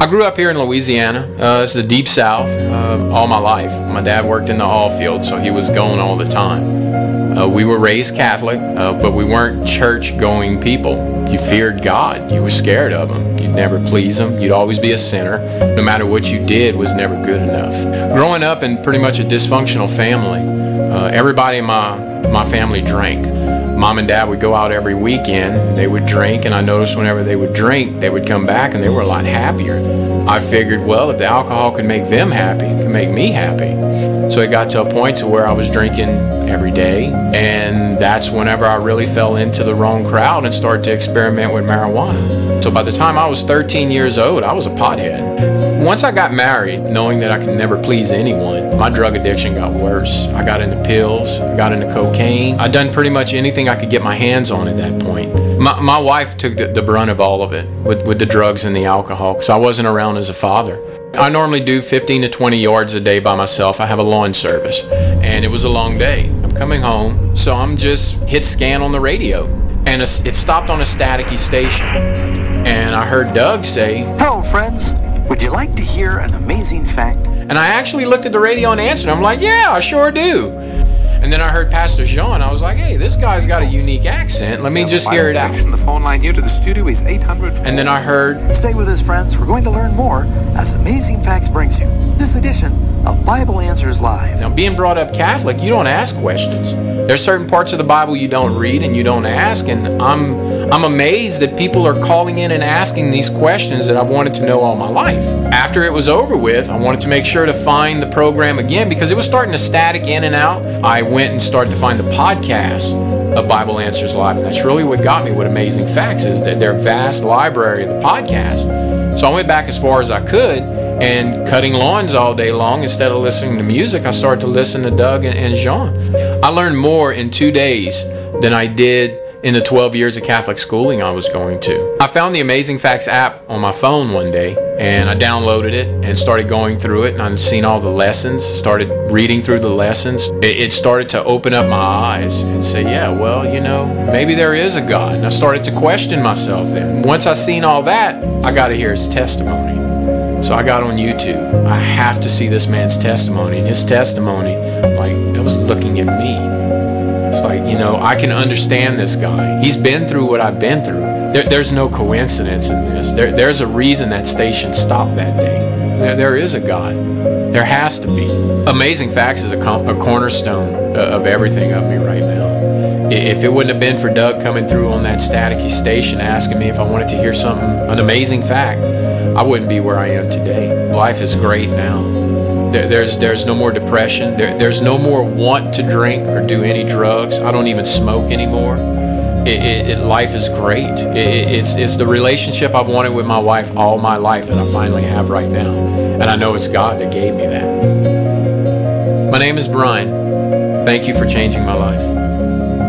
grew up here in Louisiana. It's the deep south all my life. My dad worked in the oil field, so he was going all the time. We were raised Catholic, but we weren't church-going people. You feared God. You were scared of Him. You'd never please Him. You'd always be a sinner. No matter what you did was never good enough. Growing up in pretty much a dysfunctional family, everybody in my family drank. Mom and Dad would go out every weekend. They would drink, and I noticed whenever they would drink, they would come back and they were a lot happier. I figured, well, if the alcohol could make them happy, it could make me happy. So it got to a point to where I was drinking every day, and that's whenever I really fell into the wrong crowd and started to experiment with marijuana. So by the time I was 13 years old, I was a pothead. Once I got married, knowing that I could never please anyone, my drug addiction got worse. I got into pills, I got into cocaine. I'd done pretty much anything I could get my hands on at that point. My wife took the brunt of all of it with the drugs and the alcohol, because I wasn't around as a father. I normally do 15 to 20 yards a day by myself. I have a lawn service, and it was a long day. I'm coming home, so I'm just hit scan on the radio, and it stopped on a staticky station. And I heard Doug say, "Hello, friends. Would you like to hear an amazing fact?" And I actually looked at the radio and answered. I'm like, yeah, I sure do. And then I heard Pastor Jean. I was like, hey, this guy's got a unique accent. Let me just hear it out. The phone line here to the studio is 800. And then I heard, "Stay with us, friends. We're going to learn more as Amazing Facts brings you this edition of Bible Answers Live." Now, being brought up Catholic, you don't ask questions. There's certain parts of the Bible you don't read and you don't ask, and I'm amazed that people are calling in and asking these questions that I've wanted to know all my life. After it was over with, I wanted to make sure to find the program again because it was starting to static in and out. I went and started to find the podcast of Bible Answers Live, and that's really what got me with Amazing Facts, is that their vast library of the podcast. So I went back as far as I could, and cutting lawns all day long, instead of listening to music, I started to listen to Doug and Jean. I learned more in 2 days than I did in the 12 years of Catholic schooling I was going to. I found the Amazing Facts app on my phone one day, and I downloaded it and started going through it, and I've seen all the lessons, started reading through the lessons. It started to open up my eyes and say, yeah, well, maybe there is a God. And I started to question myself then. Once I seen all that, I got to hear his testimony. So I got on YouTube. I have to see this man's testimony. And his testimony, it was looking at me. It's like, I can understand this guy. He's been through what I've been through. There's no coincidence in this. There's a reason that station stopped that day. There is a God. There has to be. Amazing Facts is a cornerstone of everything of me right now. If it wouldn't have been for Doug coming through on that staticky station asking me if I wanted to hear an amazing fact, I wouldn't be where I am today. Life is great now. There's no more depression. There's no more want to drink or do any drugs. I don't even smoke anymore. Life is great. It's the relationship I've wanted with my wife all my life that I finally have right now. And I know it's God that gave me that. My name is Brian. Thank you for changing my life.